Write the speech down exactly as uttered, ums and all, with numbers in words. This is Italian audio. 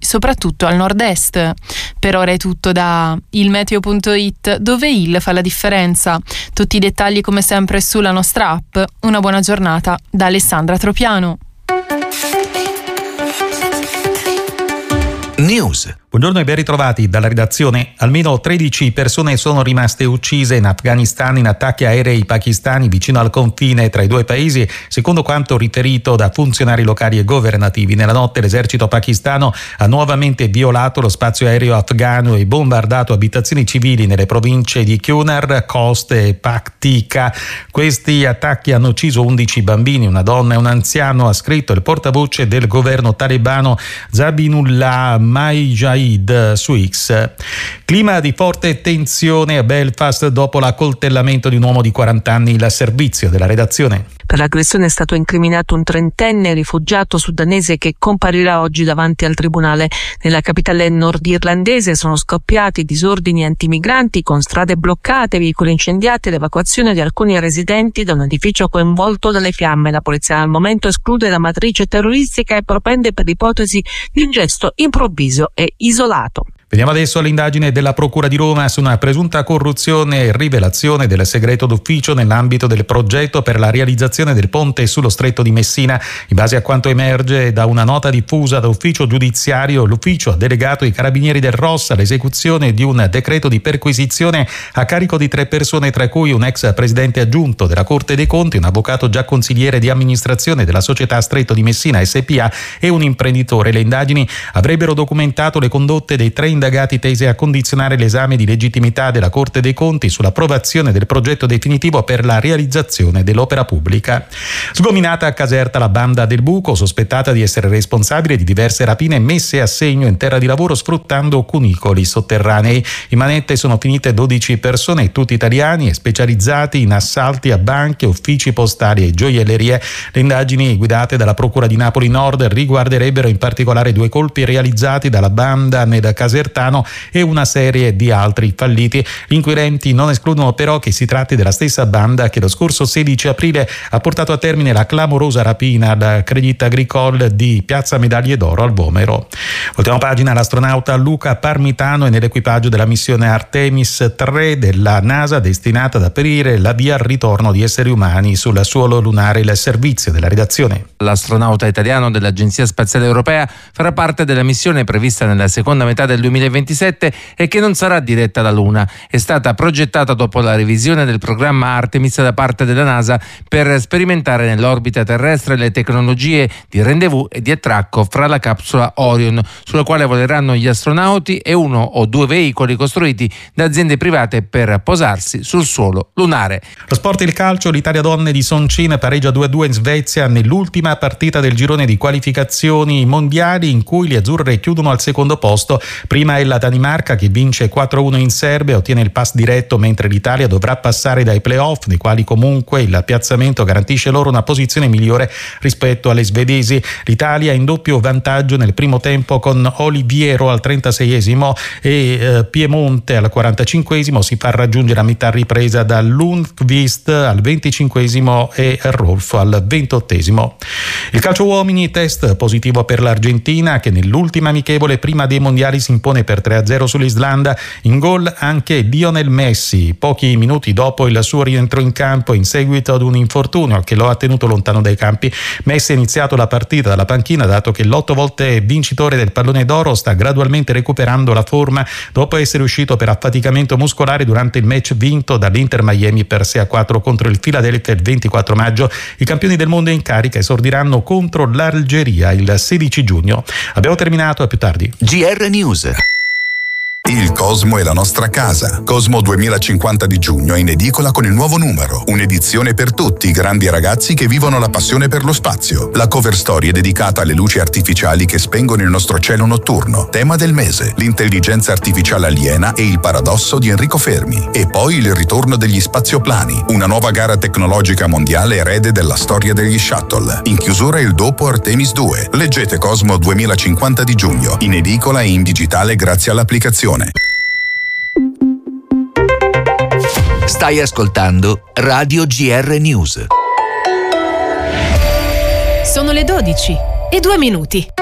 soprattutto al nord-est. Per ora è tutto da ilmeteo punto it, dove il fa la differenza. Tutti i dettagli come sempre sulla nostra app. Una buona giornata da Alessandra Tropiano. News. Buongiorno e ben ritrovati dalla redazione. Almeno tredici persone sono rimaste uccise in Afghanistan in attacchi aerei pakistani vicino al confine tra i due paesi, secondo quanto riferito da funzionari locali e governativi. Nella notte l'esercito pakistano ha nuovamente violato lo spazio aereo afghano e bombardato abitazioni civili nelle province di Kunar, Khost e Paktika. Questi attacchi hanno ucciso undici bambini, una donna e un anziano, ha scritto il portavoce del governo talebano Zabihullah Mujahid su X. Clima di forte tensione a Belfast dopo l'accoltellamento di un uomo di quaranta anni al servizio della redazione. Per l'aggressione è stato incriminato un trentenne rifugiato sudanese che comparirà oggi davanti al tribunale. Nella capitale nordirlandese sono scoppiati disordini antimigranti con strade bloccate, veicoli incendiati e l'evacuazione di alcuni residenti da un edificio coinvolto dalle fiamme. La polizia al momento esclude la matrice terroristica e propende per l'ipotesi di un gesto improvviso e isolato. Veniamo adesso all'indagine della Procura di Roma su una presunta corruzione e rivelazione del segreto d'ufficio nell'ambito del progetto per la realizzazione del ponte sullo Stretto di Messina. In base a quanto emerge da una nota diffusa da ufficio giudiziario, l'ufficio ha delegato i carabinieri del Rossa all'esecuzione di un decreto di perquisizione a carico di tre persone, tra cui un ex presidente aggiunto della Corte dei Conti, un avvocato già consigliere di amministrazione della società Stretto di Messina S P A e un imprenditore. Le indagini avrebbero documentato le condotte dei tre indagati tese a condizionare l'esame di legittimità della Corte dei Conti sull'approvazione del progetto definitivo per la realizzazione dell'opera pubblica. Sgominata a Caserta la banda del Buco, sospettata di essere responsabile di diverse rapine messe a segno in terra di lavoro sfruttando cunicoli sotterranei. In manette sono finite dodici persone, tutti italiani e specializzati in assalti a banche, uffici postali e gioiellerie. Le indagini guidate dalla Procura di Napoli Nord riguarderebbero in particolare due colpi realizzati dalla banda nel Casertano e una serie di altri falliti. Gli inquirenti non escludono però che si tratti della stessa banda che lo scorso sedici aprile ha portato a termine la clamorosa rapina al Crédit Agricole di Piazza Medaglie d'Oro al Vomero. Ultima pagina, l'astronauta Luca Parmitano è nell'equipaggio della missione Artemis tre della NASA, destinata ad aprire la via al ritorno di esseri umani sul suolo lunare. Il servizio della redazione. L'astronauta italiano dell'Agenzia Spaziale Europea farà parte della missione prevista nella seconda metà del duemilaventisette e che non sarà diretta alla Luna. È stata progettata dopo la revisione del programma Artemis da parte della NASA per sperimentare nell'orbita terrestre le tecnologie di rendezvous e di attracco fra la capsula Orion, sulla quale voleranno gli astronauti, e uno o due veicoli costruiti da aziende private per posarsi sul suolo lunare. Lo sport e il calcio, l'Italia donne di Soncin pareggia due a due in Svezia nell'ultima partita del girone di qualificazioni mondiali, in cui le azzurre chiudono al secondo posto. Prima è la Danimarca che vince quattro a uno in Serbia e ottiene il pass diretto, mentre l'Italia dovrà passare dai playoff, nei quali comunque il piazzamento garantisce loro una posizione migliore rispetto alle svedesi. L'Italia è in doppio vantaggio nel primo tempo con Oliviero al trentaseiesimo e eh, Piemonte al quarantacinquesimo si fa raggiungere a metà ripresa da Lundqvist al venticinquesimo e Rolfo al ventottesimo. Il calcio uomini, test positivo per l'Argentina che nell'ultima amichevole prima dei mondiali si impone per tre a zero sull'Islanda. In gol anche Lionel Messi, pochi minuti dopo il suo rientro in campo in seguito ad un infortunio che lo ha tenuto lontano dai campi. Messi ha iniziato la partita dalla panchina, dato che l'otto volte vincitore del pallone d'oro sta gradualmente recuperando la forma dopo essere uscito per affaticamento muscolare durante il match vinto dall'Inter Miami per sei a quattro contro il Philadelphia il ventiquattro maggio. I campioni del mondo in carica esordiranno contro l'Algeria il sedici giugno. Abbiamo terminato, a più tardi. G R News. Il Cosmo è la nostra casa. Cosmo duemilacinquanta di giugno è in edicola con il nuovo numero. Un'edizione per tutti i grandi ragazzi che vivono la passione per lo spazio. La cover story è dedicata alle luci artificiali che spengono il nostro cielo notturno. Tema del mese: l'intelligenza artificiale aliena e il paradosso di Enrico Fermi. E poi il ritorno degli spazioplani, una nuova gara tecnologica mondiale erede della storia degli shuttle. In chiusura il dopo Artemis due. Leggete Cosmo duemilacinquanta di giugno, in edicola e in digitale grazie all'applicazione. Stai ascoltando Radio G R News. Sono le dodici e due minuti.